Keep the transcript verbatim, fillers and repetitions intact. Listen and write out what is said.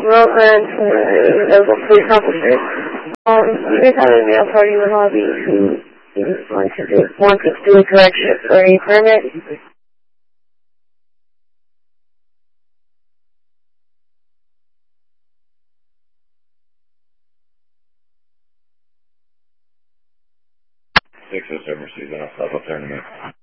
well, and uh, that was hopefully accomplished it. Um, you guys have a male party in the lobby who wants to do, wants to do a correction or a permit. Six oh seven, she's off. I'll turn them in.